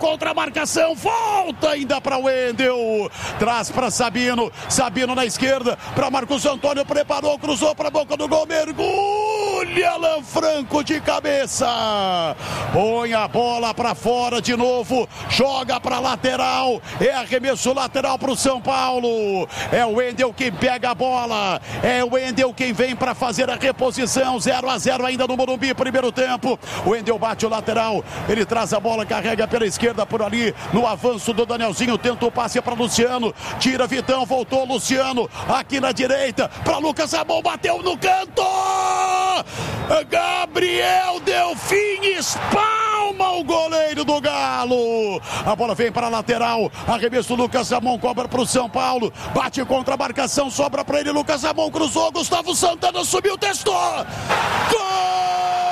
contra a marcação, volta ainda para o Wendel, traz para Sabino na esquerda, para Marcos Antônio, preparou, cruzou para a boca do gol, mergulha Alan Franco de cabeça, põe a bola para fora de novo, joga para lateral, é arremesso lateral para o São Paulo, é o Wendel quem pega a bola, é o Wendel quem vem para fazer a reposição, 0-0 ainda no Morumbi, primeiro tempo, o Wendel bate o lateral, ele traz a bola, carrega pela esquerda por ali, no avanço do Danielzinho, tenta o passe para Luciano, tira Vitão, voltou Luciano, aqui na direita, para Lucas Ramon, bateu no canto, Gabriel Delfim espalma o goleiro do Galo, a bola vem para a lateral, arremesso Lucas Ramon, cobra para o São Paulo, bate contra a marcação, sobra para ele, Lucas Ramon cruzou, Gustavo Santana subiu, testou, gol!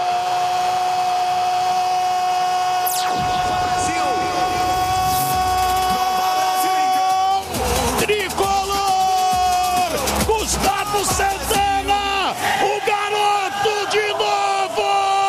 Santana, o garoto de novo,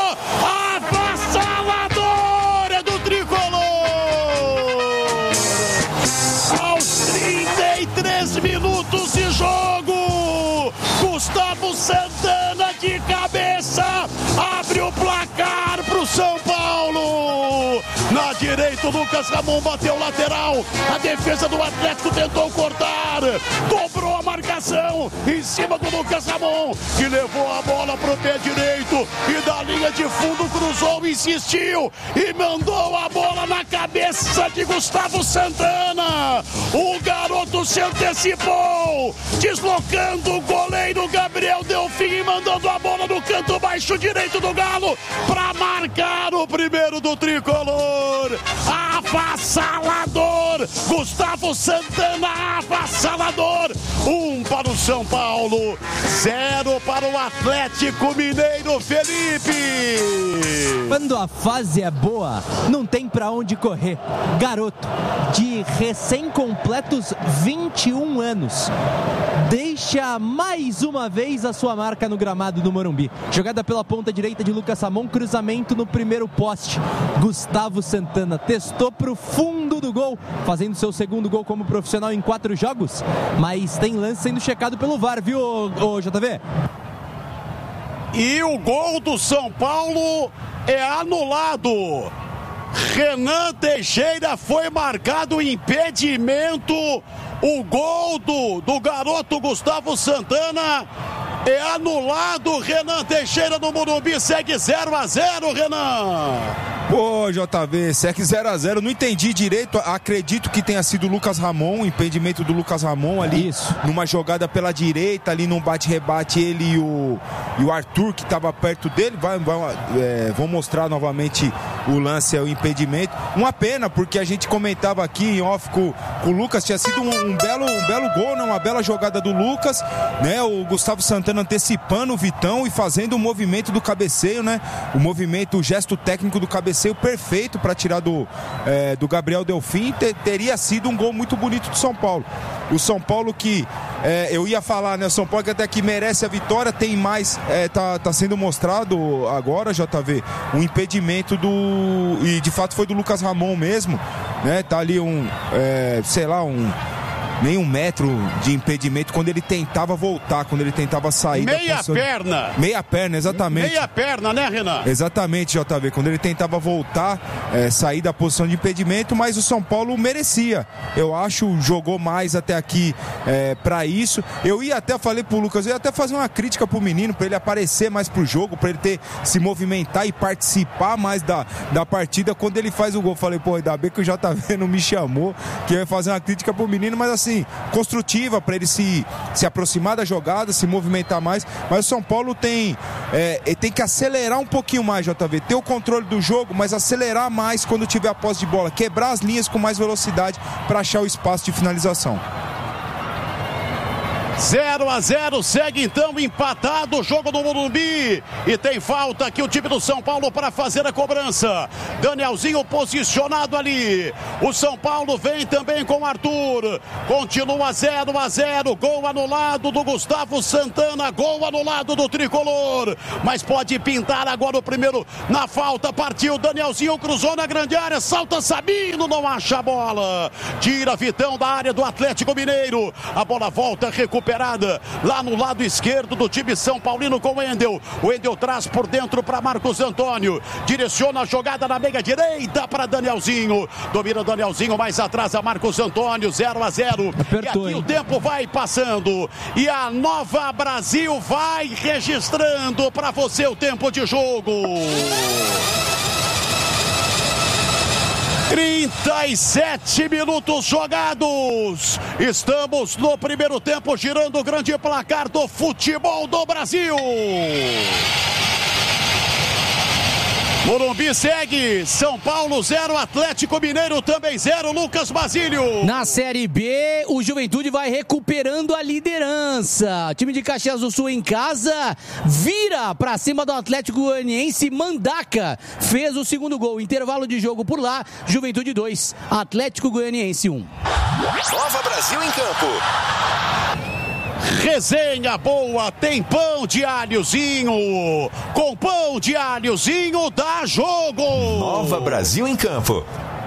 avassaladora do tricolor, aos 33 minutos de jogo, Gustavo Santana de cabeça, abre o placar pro São Paulo, na direita o Lucas Ramon bateu lateral, a defesa do Atlético tentou cortar, dobrou a marcação em cima do Lucas Ramon, que levou a bola pro pé direito e da linha de fundo cruzou, insistiu e mandou a bola na cabeça de Gustavo Santana, o garoto se antecipou, deslocando o goleiro Gabriel Delfim e mandando a bola no canto baixo direito do Galo para marcar o primeiro do tricolor, avassalador, Gustavo Santana avassalador, 1 para o São Paulo, 0 para o Atlético Mineiro, Felipe. Quando a fase é boa, não tem pra onde correr. Garoto de recém-completos 21 anos deixa mais uma vez a sua marca no gramado do Morumbi. Jogada pela ponta direita de Lucas Ramon, cruzamento no primeiro poste. Gustavo Santana testou pro fundo do gol, fazendo seu segundo gol como profissional em 4 jogos, mas tem lance sendo checado pelo VAR, viu, JV? E o gol do São Paulo é anulado. Renan Teixeira foi marcado impedimento. O gol do garoto Gustavo Santana é anulado. Renan Teixeira no Morumbi segue 0-0, Renan. Pô, JV, segue 0-0, não entendi direito, acredito que tenha sido o Lucas Ramon, o impedimento do Lucas Ramon ali, isso, numa jogada pela direita, ali num bate-rebate, ele e o Arthur, que estava perto dele, vão mostrar novamente o lance, o impedimento. Uma pena, porque a gente comentava aqui em off com o Lucas, tinha sido um belo gol, né? Uma bela jogada do Lucas, né? O Gustavo Santana antecipando o Vitão e fazendo o movimento do cabeceio, né? O gesto técnico do cabeceio perfeito para tirar do Gabriel Delfim. Teria sido um gol muito bonito do São Paulo. O São Paulo que eu ia falar, né? O São Paulo que até que merece a vitória, tem mais, tá sendo mostrado agora, JV, um impedimento e de fato foi do Lucas Ramon mesmo, né? Tá ali nem 1 metro de impedimento quando ele tentava voltar, quando ele tentava sair meia perna, exatamente. Meia perna, né, Renan? Exatamente, JV, quando ele tentava voltar, sair da posição de impedimento, mas o São Paulo merecia, eu acho, jogou mais até aqui pra isso. Falei pro Lucas, eu ia até fazer uma crítica pro menino, pra ele aparecer mais pro jogo, pra ele se movimentar e participar mais da partida. Quando ele faz o gol, falei, pô, ainda bem que o JV não me chamou, que eu ia fazer uma crítica pro menino, mas assim, construtiva, para ele se aproximar da jogada, se movimentar mais. Mas o São Paulo tem que acelerar um pouquinho mais, JV, ter o controle do jogo, mas acelerar mais quando tiver a posse de bola, quebrar as linhas com mais velocidade para achar o espaço de finalização. 0-0, segue então empatado o jogo do Morumbi e tem falta aqui o time do São Paulo para fazer a cobrança. Danielzinho posicionado ali, o São Paulo vem também com Arthur, continua 0-0, gol anulado do Gustavo Santana, gol anulado do Tricolor, mas pode pintar agora o primeiro na falta, partiu Danielzinho, cruzou na grande área, salta Sabino, não acha a bola, tira Vitão da área do Atlético Mineiro, a bola volta recuperada lá no lado esquerdo do time São Paulino com o Wendel traz por dentro para Marcos Antônio, direciona a jogada na meia direita para Danielzinho, domina Danielzinho, mais atrás a Marcos Antônio, 0-0, e aqui o tempo vai passando e a Nova Brasil vai registrando para você o tempo de jogo. 37 minutos jogados. Estamos no primeiro tempo, girando o grande placar do futebol do Brasil. Morumbi segue, São Paulo 0, Atlético Mineiro também 0, Lucas Basílio. Na Série B, o Juventude vai recuperando a liderança. O time de Caxias do Sul em casa vira pra cima do Atlético Goianiense. Mandaca fez o segundo gol. Intervalo de jogo por lá, Juventude 2, Atlético Goianiense 1. Nova Brasil em campo. Resenha boa, tem pão de alhozinho. Com pão de alhozinho dá jogo. Nova Brasil em campo.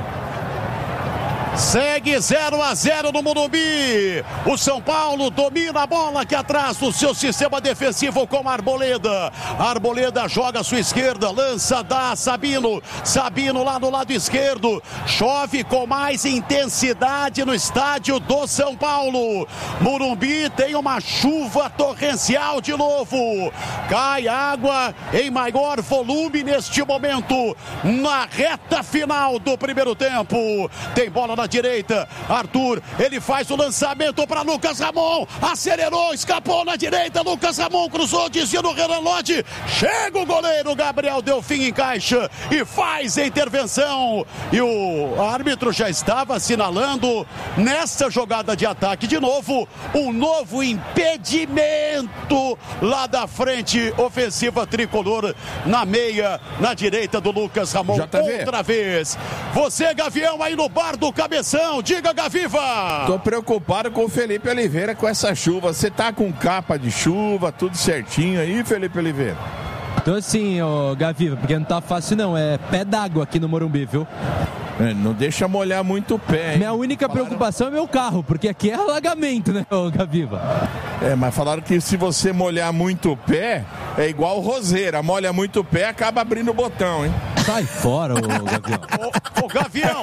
Segue 0-0 no Morumbi. O São Paulo domina a bola aqui atrás do seu sistema defensivo com a Arboleda. A Arboleda joga à sua esquerda, lança, dá Sabino. Sabino lá no lado esquerdo. Chove com mais intensidade no estádio do São Paulo. Morumbi tem uma chuva torrencial de novo. Cai água em maior volume neste momento. Na reta final do primeiro tempo. Tem bola na direita, Arthur, ele faz o lançamento para Lucas Ramon, acelerou, escapou na direita, Lucas Ramon cruzou, desvio no Renan Lodge, chega o goleiro Gabriel Delfim, encaixa e faz a intervenção, e o árbitro já estava assinalando nessa jogada de ataque de novo, um novo impedimento lá da frente ofensiva tricolor, na meia, na direita do Lucas Ramon, outra vez, você Gavião aí no bar do Cabeção, diga Gaviva. Tô preocupado com o Felipe Oliveira com essa chuva. Você tá com capa de chuva, tudo certinho aí, Felipe Oliveira? Tô assim, ô Gaviva, porque não tá fácil não, é pé d'água aqui no Morumbi, viu? Não deixa molhar muito o pé, hein? Minha única preocupação é meu carro, porque aqui é alagamento, né, ô Gaviva? Mas falaram que se você molhar muito o pé, é igual roseira, molha muito o pé, acaba abrindo o botão, hein? Sai fora, ô Gavião. Ô Gavião,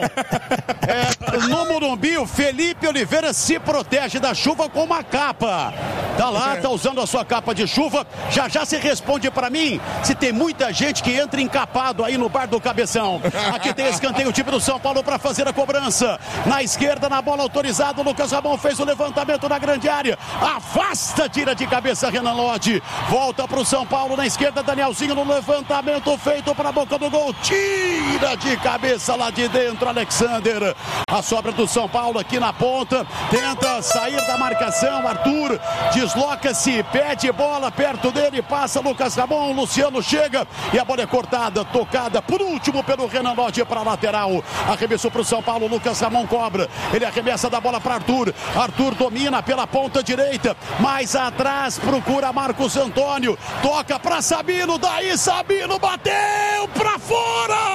no Morumbi, o Felipe Oliveira se protege da chuva com uma capa. Tá lá, tá usando a sua capa de chuva. Já se responde pra mim se tem muita gente que entra encapado aí no bar do Cabeção. Aqui tem escanteio, o time do São Paulo pra fazer a cobrança. Na esquerda, na bola autorizada, o Lucas Ramon fez o levantamento na grande área. Afasta, tira de cabeça Renan Lodge. Volta pro São Paulo na esquerda, Danielzinho no levantamento feito pra boca do gol. Tira de cabeça lá de dentro, Alexander. A sobra do São Paulo aqui na ponta. Tenta sair da marcação. Arthur desloca-se, pede bola perto dele. Passa Lucas Ramon. Luciano chega e a bola é cortada, tocada por último pelo Renan Lodge para a lateral. Arremessou para o São Paulo. Lucas Ramon cobra. Ele arremessa da bola para Arthur. Arthur domina pela ponta direita. Mais atrás procura Marcos Antônio. Toca para Sabino. Daí Sabino bateu para fora.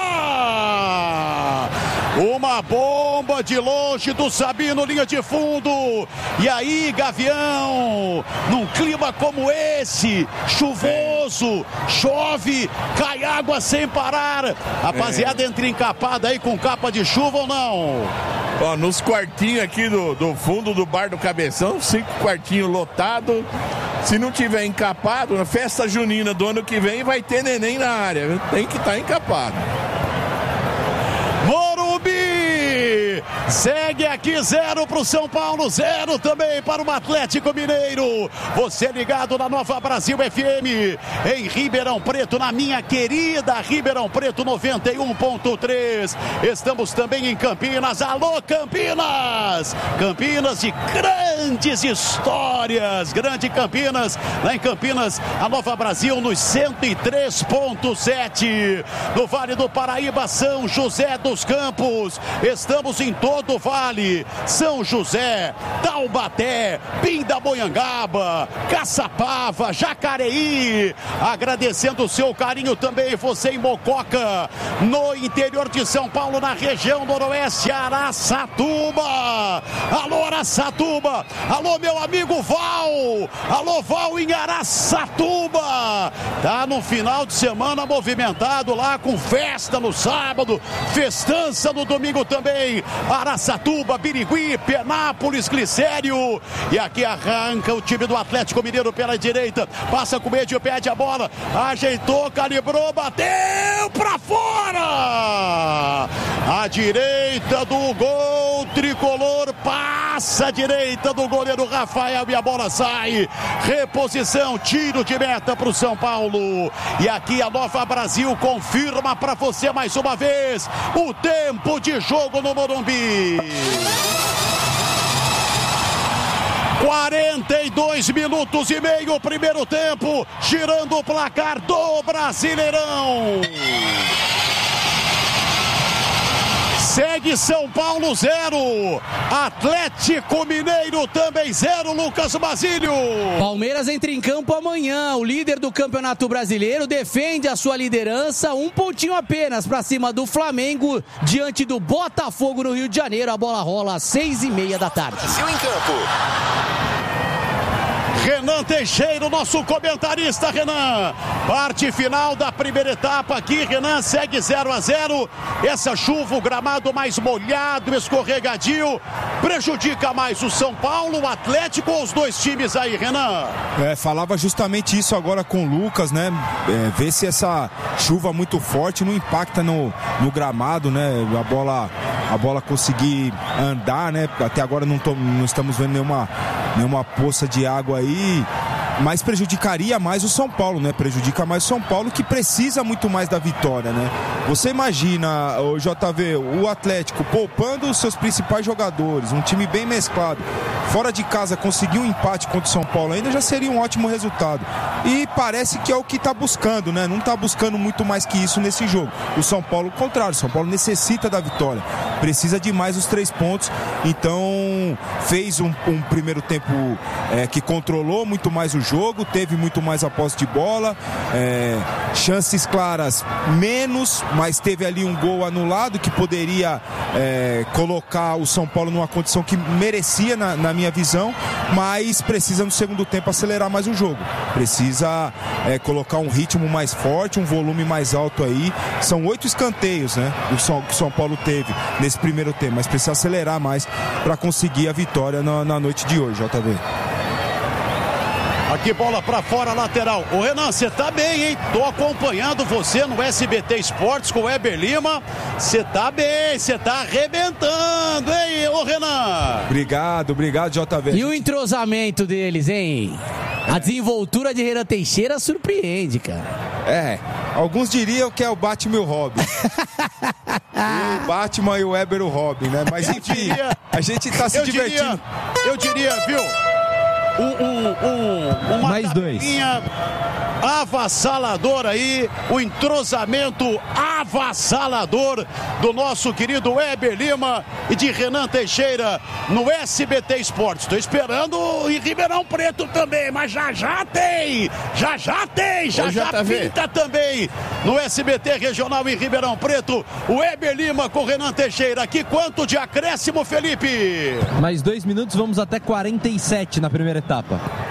Uma bomba de longe do Sabino, linha de fundo. E aí, Gavião, num clima como esse, chuvoso, chove, cai água sem parar. Rapaziada, entra encapada aí com capa de chuva ou não? Ó, nos quartinhos aqui do fundo do bar do Cabeção, 5 quartinhos lotados. Se não tiver encapado, na festa junina do ano que vem vai ter neném na área. Tem que estar encapado. Morumbi segue aqui aqui 0 para o São Paulo, 0 também para o Atlético Mineiro. Você ligado na Nova Brasil FM, em Ribeirão Preto, na minha querida Ribeirão Preto 91.3. Estamos também em Campinas. Alô, Campinas! Campinas de grandes histórias. Grande Campinas, lá em Campinas, a Nova Brasil nos 103.7. No Vale do Paraíba, São José dos Campos. Estamos em todo o Vale. São José, Taubaté, Pindamonhangaba, Caçapava, Jacareí. Agradecendo o seu carinho também, você em Mococa, no interior de São Paulo, na região noroeste, Araçatuba. Alô, Araçatuba. Alô, meu amigo Val. Alô, Val em Araçatuba. Tá no final de semana movimentado lá, com festa no sábado, festança no domingo também. Araçatuba, Birigui, Penápolis, Glicério. E aqui arranca o time do Atlético Mineiro pela direita. Passa com o meio, pede a bola. Ajeitou, calibrou, bateu pra fora. A direita do gol tricolor, passa a direita do goleiro Rafael e a bola sai. Reposição, tiro de meta pro São Paulo. E aqui a Nova Brasil confirma pra você mais uma vez o tempo de jogo no Morumbi. 42 minutos e meio, primeiro tempo, girando o placar do Brasileirão. Segue São Paulo 0, Atlético Mineiro também 0, Lucas Basílio. Palmeiras entra em campo amanhã, o líder do Campeonato Brasileiro defende a sua liderança, um pontinho apenas para cima do Flamengo, diante do Botafogo no Rio de Janeiro. A bola rola às 6h30 da tarde. Brasil em campo. Renan Teixeira, nosso comentarista. Renan, parte final da primeira etapa aqui. Renan, segue 0-0. Essa chuva, o gramado mais molhado, escorregadio, prejudica mais o São Paulo, o Atlético ou os dois times aí, Renan? Falava justamente isso agora com o Lucas, né? Ver se essa chuva muito forte não impacta no gramado, né? A bola conseguir andar, né? Até agora não estamos vendo nenhuma poça de água aí, mas prejudicaria mais o São Paulo, né? Prejudica mais o São Paulo, que precisa muito mais da vitória, né? Você imagina, o JV, o Atlético poupando os seus principais jogadores, um time bem mesclado, fora de casa conseguir um empate contra o São Paulo ainda já seria um ótimo resultado. E parece que é o que está buscando, né? Não está buscando muito mais que isso nesse jogo. O São Paulo, ao contrário, o São Paulo necessita da vitória, precisa de mais os 3 pontos, então fez um primeiro tempo que controlou muito mais o jogo, teve muito mais a posse de bola, chances claras menos, mas teve ali um gol anulado que poderia colocar o São Paulo numa condição que merecia na minha visão, mas precisa no segundo tempo acelerar mais o jogo, precisa colocar um ritmo mais forte, um volume mais alto aí. São 8 escanteios, né, que o São Paulo teve nesse primeiro tempo, mas precisa acelerar mais para conseguir a vitória na noite de hoje, JV. Aqui bola pra fora, lateral. Ô Renan, você tá bem, hein? Tô acompanhando você no SBT Esportes com o Weber Lima. Você tá bem, você tá arrebentando, hein, ô Renan? Obrigado, JV. E o entrosamento deles, hein? A desenvoltura de Renan Teixeira surpreende, cara. Alguns diriam que é o Batman e o Robin. O Batman e o Weber o Robin, né? Mas enfim, a gente tá se divertindo. Eu diria, viu? Uma mais 2 avassalador aí, o entrosamento avassalador do nosso querido Weber Lima e de Renan Teixeira no SBT Esportes. Estou esperando em Ribeirão Preto também, mas já tem pinta também no SBT Regional em Ribeirão Preto, o Weber Lima com Renan Teixeira. Aqui quanto de acréscimo, Felipe? Mais 2 minutos, vamos até 47 na primeira etapa.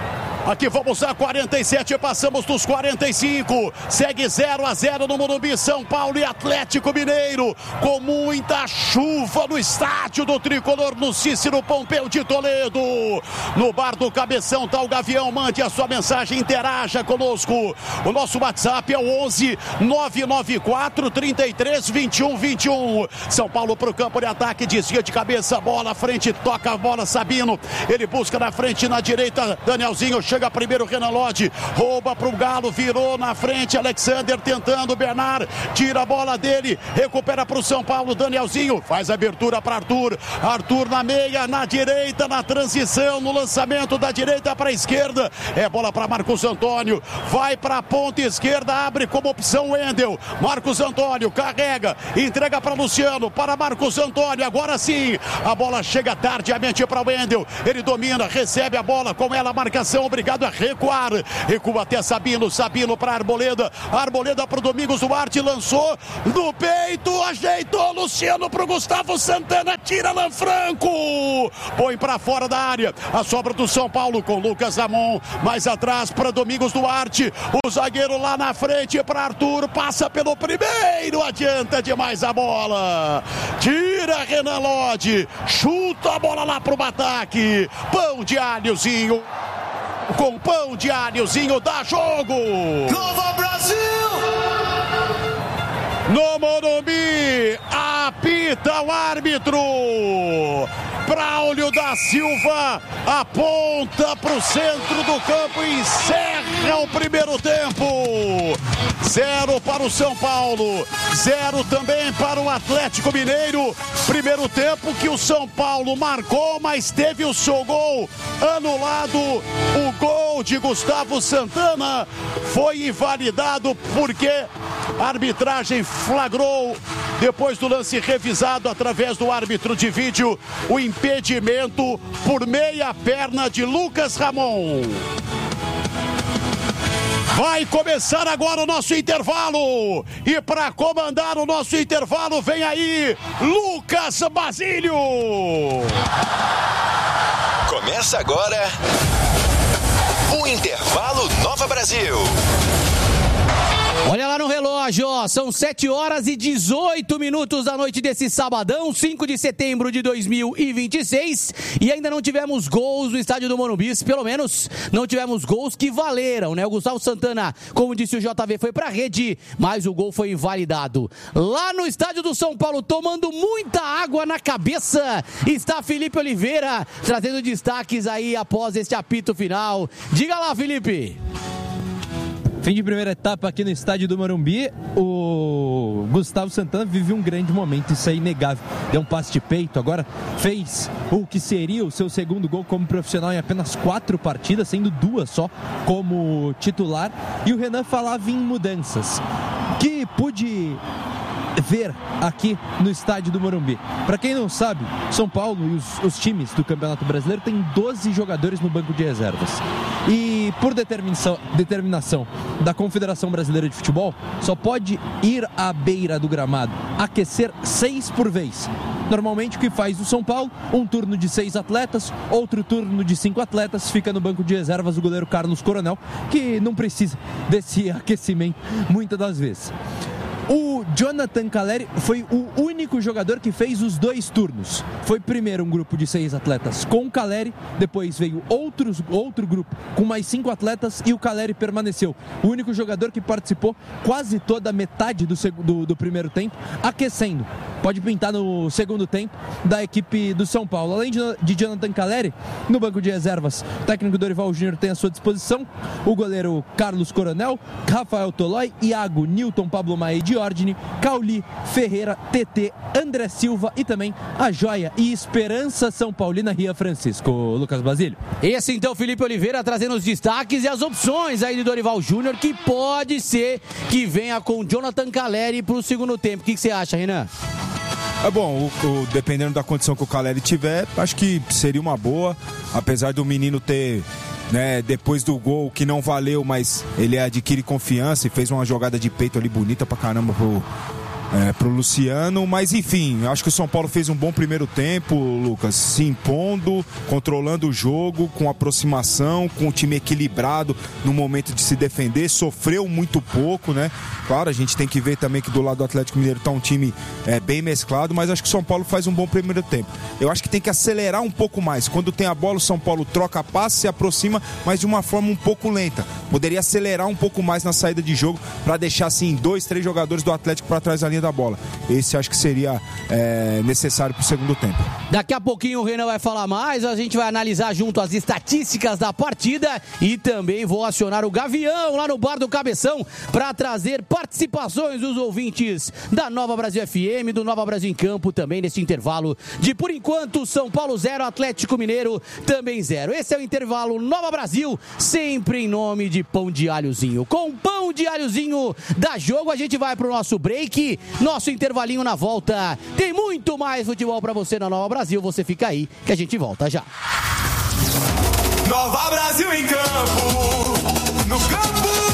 Aqui vamos a 47, passamos dos 45. Segue 0-0 no Morumbi, São Paulo e Atlético Mineiro. Com muita chuva no estádio do Tricolor, no Cícero Pompeu de Toledo. No bar do Cabeção tá o Gavião. Mande a sua mensagem, interaja conosco. O nosso WhatsApp é o 11 994 33 21 21. São Paulo pro campo de ataque, desvia de cabeça, bola à frente, toca a bola Sabino. Ele busca na frente, na direita, Danielzinho, chega primeiro, Renan Lodge, rouba pro Galo, virou na frente, Alexander tentando, Bernard, tira a bola dele, recupera pro São Paulo, Danielzinho, faz abertura para Arthur na meia, na direita, na transição, no lançamento da direita para a esquerda, é bola para Marcos Antônio, vai para a ponta esquerda, abre como opção Wendel, Marcos Antônio carrega, entrega para Luciano, para Marcos Antônio, agora sim, a bola chega tardiamente para Wendel, ele domina, recebe a bola, com ela a marcação, obrigado a recuar, recua até Sabino para Arboleda para o Domingos Duarte, lançou no peito, ajeitou Luciano para o Gustavo Santana, tira Lanfranco, põe para fora da área, a sobra do São Paulo com Lucas Ramon, mais atrás para Domingos Duarte, o zagueiro lá na frente para Arthur, passa pelo primeiro, adianta demais a bola, tira Renan Lodge, chuta a bola lá pro ataque, pão de alhozinho, com pão de alhozinho dá jogo. Nova Brasil! No Morumbi, apita o árbitro. Braulio da Silva aponta para o centro do campo e encerra o primeiro tempo. 0 para o São Paulo, 0 também para o Atlético Mineiro. Primeiro tempo que o São Paulo marcou, mas teve o seu gol anulado. O gol de Gustavo Santana foi invalidado porque a arbitragem flagrou, depois do lance revisado através do árbitro de vídeo, o impedimento por meia perna de Lucas Ramon. Vai começar agora o nosso intervalo. E para comandar o nosso intervalo, vem aí Lucas Basílio. Começa agora o Intervalo Nova Brasil. Olha lá no relógio, ó, são 7 horas e 18 minutos da noite desse sabadão, 5 de setembro de 2026, e ainda não tivemos gols no estádio do Morumbi, pelo menos não tivemos gols que valeram, né? O Gustavo Santana, como disse o JV, foi pra rede, mas o gol foi invalidado. Lá no estádio do São Paulo, tomando muita água na cabeça, está Felipe Oliveira, trazendo destaques aí após este apito final. Diga lá, Felipe. Fim de primeira etapa aqui no estádio do Morumbi, o Gustavo Santana vive um grande momento, isso é inegável. Deu um passe de peito, agora fez o que seria o seu segundo gol como profissional em apenas 4 partidas, sendo 2 só como titular. E o Renan falava em mudanças, que pude ver aqui no estádio do Morumbi. Para quem não sabe, São Paulo e os times do Campeonato Brasileiro têm 12 jogadores no banco de reservas. E por determinação da Confederação Brasileira de Futebol, só pode ir à beira do gramado, aquecer 6 por vez. Normalmente o que faz o São Paulo, um turno de 6 atletas, outro turno de 5 atletas, fica no banco de reservas o goleiro Carlos Coronel, que não precisa desse aquecimento muitas das vezes. O Jonathan Calleri foi o único jogador que fez os 2 turnos. Foi primeiro um grupo de 6 atletas com o Calleri, depois veio outro grupo com mais 5 atletas e o Calleri permaneceu. O único jogador que participou quase toda a metade do primeiro tempo, aquecendo. Pode pintar no segundo tempo da equipe do São Paulo. Além de Jonathan Calleri, no banco de reservas, o técnico Dorival Júnior tem à sua disposição o goleiro Carlos Coronel, Rafael Tolói, Iago, Newton, Pablo Maia, Diordine, Cauli, Ferreira, TT, André Silva e também a joia e esperança São Paulina Ria Francisco. Lucas Basílio. Esse então, Felipe Oliveira trazendo os destaques e as opções aí de Dorival Júnior, que pode ser que venha com Jonathan Calleri para o segundo tempo. O que você acha, Renan? É bom, dependendo da condição que o Calleri tiver, acho que seria uma boa, apesar do menino ter, né, depois do gol que não valeu, mas ele adquire confiança e fez uma jogada de peito ali bonita pra caramba pro Luciano, mas enfim, acho que o São Paulo fez um bom primeiro tempo, Lucas, se impondo, controlando o jogo, com aproximação, com o time equilibrado no momento de se defender, sofreu muito pouco, né? Claro, a gente tem que ver também que do lado do Atlético Mineiro tá um time bem mesclado, mas acho que o São Paulo faz um bom primeiro tempo. Eu acho que tem que acelerar um pouco mais. Quando tem a bola, o São Paulo troca passe, se aproxima, mas de uma forma um pouco lenta. Poderia acelerar um pouco mais na saída de jogo para deixar assim 2, 3 jogadores do Atlético para trás da linha da bola. Esse acho que seria necessário para o segundo tempo. Daqui a pouquinho o Renan vai falar mais, a gente vai analisar junto as estatísticas da partida e também vou acionar o Gavião lá no Bar do Cabeção para trazer participações dos ouvintes da Nova Brasil FM, do Nova Brasil em Campo, também nesse intervalo de, por enquanto, São Paulo 0, Atlético Mineiro também 0. Esse é o intervalo Nova Brasil, sempre em nome de Pão de Alhozinho. Com Pão de Alhozinho da Jogo, a gente vai pro nosso break, nosso intervalinho na volta. Tem muito mais futebol para você na Nova Brasil, você fica aí que a gente volta já. Nova Brasil em campo, no campo.